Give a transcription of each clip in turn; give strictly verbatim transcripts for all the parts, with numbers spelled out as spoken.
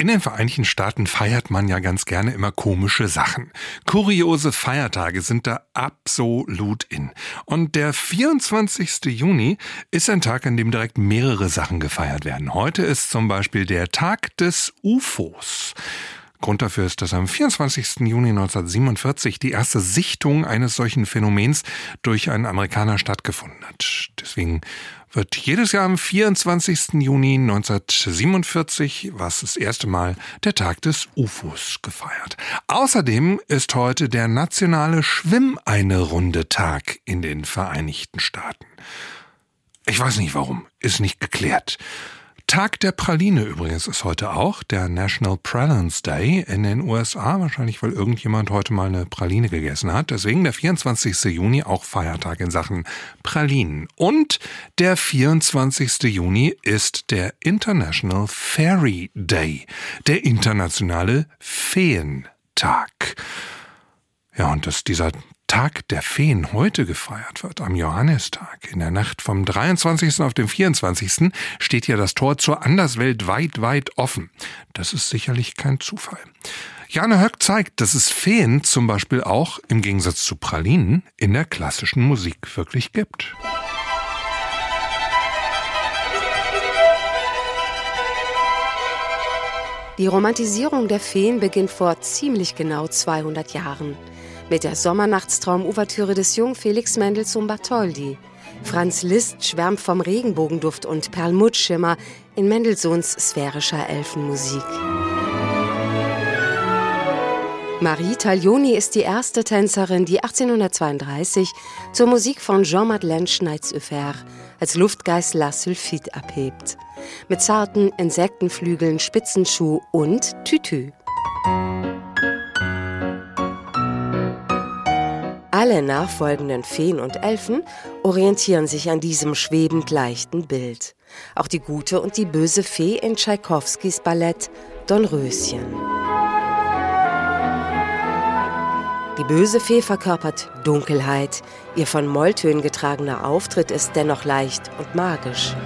In den Vereinigten Staaten feiert man ja ganz gerne immer komische Sachen. Kuriose Feiertage sind da absolut in. Und der vierundzwanzigste Juni ist ein Tag, an dem direkt mehrere Sachen gefeiert werden. Heute ist zum Beispiel der Tag des U F Os. Grund dafür ist, dass am vierundzwanzigsten Juni neunzehnhundertsiebenundvierzig die erste Sichtung eines solchen Phänomens durch einen Amerikaner stattgefunden hat. Deswegen wird jedes Jahr am vierundzwanzigsten Juni neunzehnhundertsiebenundvierzig, was das erste Mal, der Tag des U F Os gefeiert. Außerdem ist heute der nationale Schwimm-eine-Runde-Tag in den Vereinigten Staaten. Ich weiß nicht warum, ist nicht geklärt. Tag der Praline übrigens ist heute auch, der National Pralines Day in den U S A, wahrscheinlich weil irgendjemand heute mal eine Praline gegessen hat. Deswegen der vierundzwanzigste Juni auch Feiertag in Sachen Pralinen. Und der vierundzwanzigste Juni ist der International Fairy Day, der internationale Feentag. Ja, und dass dieser Tag der Feen heute gefeiert wird, am Johannistag. In der Nacht vom dreiundzwanzigsten auf den vierundzwanzigsten steht ja das Tor zur Anderswelt weit, weit offen. Das ist sicherlich kein Zufall. Jane Höck zeigt, dass es Feen zum Beispiel auch, im Gegensatz zu Pralinen, in der klassischen Musik wirklich gibt. Die Romantisierung der Feen beginnt vor ziemlich genau zweihundert Jahren. Mit der Sommernachtstraum-Ouvertüre des Jung Felix Mendelssohn Bartholdy. Franz Liszt schwärmt vom Regenbogenduft und Perlmuttschimmer in Mendelssohns sphärischer Elfenmusik. Marie Taglioni ist die erste Tänzerin, die achtzehnhundertzweiunddreißig zur Musik von Jean-Madeleine Schneitzoeuvre als Luftgeist La Sulfite abhebt. Mit zarten Insektenflügeln, Spitzenschuh und Tütü. Alle nachfolgenden Feen und Elfen orientieren sich an diesem schwebend leichten Bild. Auch die gute und die böse Fee in Tschaikowskis Ballett Dornröschen. Die böse Fee verkörpert Dunkelheit. Ihr von Molltönen getragener Auftritt ist dennoch leicht und magisch.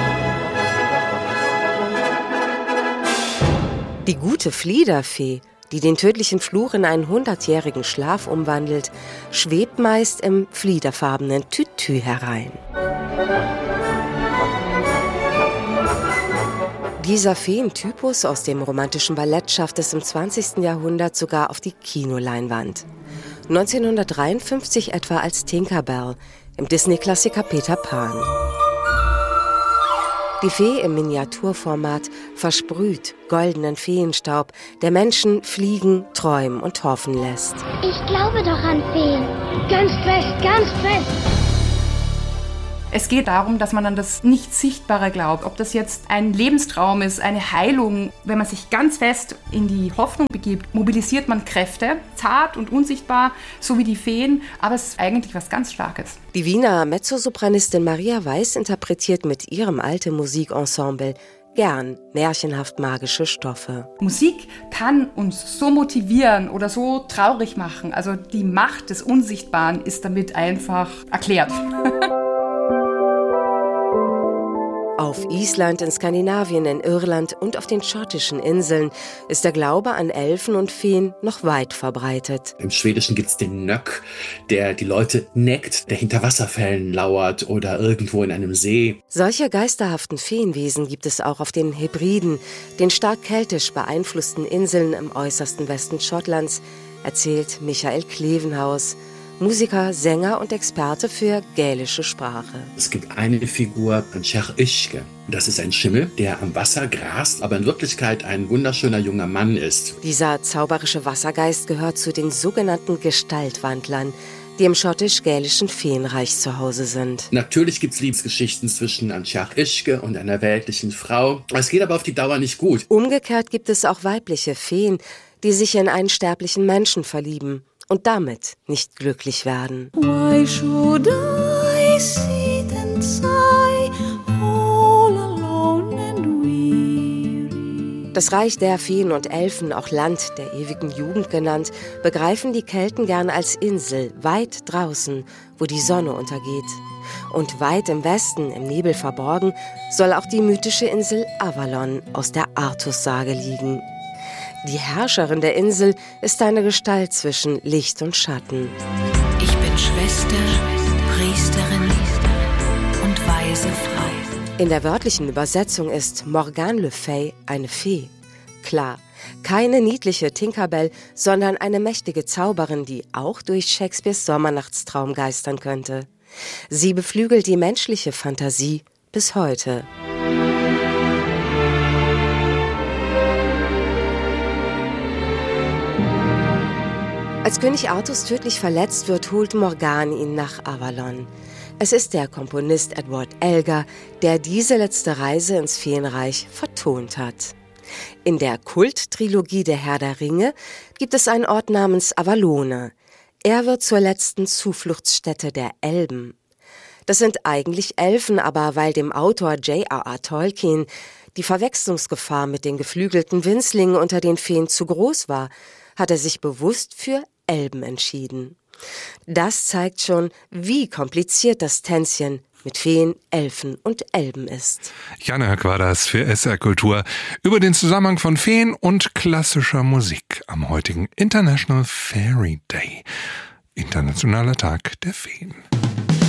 Die gute Fliederfee, die den tödlichen Fluch in einen hundertjährigen Schlaf umwandelt, schwebt meist im fliederfarbenen Tütü herein. Dieser Feentypus aus dem romantischen Ballett schafft es im zwanzigsten Jahrhundert sogar auf die Kinoleinwand. neunzehnhundertdreiundfünfzig etwa als Tinkerbell im Disney-Klassiker Peter Pan. Die Fee im Miniaturformat versprüht goldenen Feenstaub, der Menschen fliegen, träumen und hoffen lässt. Ich glaube doch an Feen. Ganz fest, ganz fest. Es geht darum, dass man an das Nicht-Sichtbare glaubt. Ob das jetzt ein Lebenstraum ist, eine Heilung. Wenn man sich ganz fest in die Hoffnung begibt, mobilisiert man Kräfte, zart und unsichtbar, so wie die Feen. Aber es ist eigentlich was ganz Starkes. Die Wiener Mezzosopranistin Maria Weiß interpretiert mit ihrem Alte-Musik-Ensemble gern märchenhaft magische Stoffe. Musik kann uns so motivieren oder so traurig machen. Also die Macht des Unsichtbaren ist damit einfach erklärt. Auf Island, in Skandinavien, in Irland und auf den schottischen Inseln ist der Glaube an Elfen und Feen noch weit verbreitet. Im Schwedischen gibt es den Nöck, der die Leute neckt, der hinter Wasserfällen lauert oder irgendwo in einem See. Solche geisterhaften Feenwesen gibt es auch auf den Hebriden, den stark keltisch beeinflussten Inseln im äußersten Westen Schottlands, erzählt Michael Klevenhaus, Musiker, Sänger und Experte für gälische Sprache. Es gibt eine Figur, Anseach Uisge. Das ist ein Schimmel, der am Wasser grast, aber in Wirklichkeit ein wunderschöner junger Mann ist. Dieser zauberische Wassergeist gehört zu den sogenannten Gestaltwandlern, die im schottisch-gälischen Feenreich zu Hause sind. Natürlich gibt es Liebesgeschichten zwischen Anseach Uisge und einer weltlichen Frau. Es geht aber auf die Dauer nicht gut. Umgekehrt gibt es auch weibliche Feen, die sich in einen sterblichen Menschen verlieben und damit nicht glücklich werden. Why should I sit and sigh all alone and weary? Das Reich der Feen und Elfen, auch Land der ewigen Jugend genannt, begreifen die Kelten gern als Insel, weit draußen, wo die Sonne untergeht. Und weit im Westen, im Nebel verborgen, soll auch die mythische Insel Avalon aus der Artussage liegen. Die Herrscherin der Insel ist eine Gestalt zwischen Licht und Schatten. Ich bin Schwester, Priesterin und weise Frau. In der wörtlichen Übersetzung ist Morgane Le Fay eine Fee. Klar, keine niedliche Tinkerbell, sondern eine mächtige Zauberin, die auch durch Shakespeares Sommernachtstraum geistern könnte. Sie beflügelt die menschliche Fantasie bis heute. Als König Artus tödlich verletzt wird, holt Morgane ihn nach Avalon. Es ist der Komponist Edward Elgar, der diese letzte Reise ins Feenreich vertont hat. In der Kulttrilogie Der Herr der Ringe gibt es einen Ort namens Avalone. Er wird zur letzten Zufluchtsstätte der Elben. Das sind eigentlich Elfen, aber weil dem Autor J R R Tolkien die Verwechslungsgefahr mit den geflügelten Winzlingen unter den Feen zu groß war, hat er sich bewusst für Elben entschieden. Das zeigt schon, wie kompliziert das Tänzchen mit Feen, Elfen und Elben ist. Janne Höck war das für S R Kultur über den Zusammenhang von Feen und klassischer Musik am heutigen International Fairy Day, Internationaler Tag der Feen.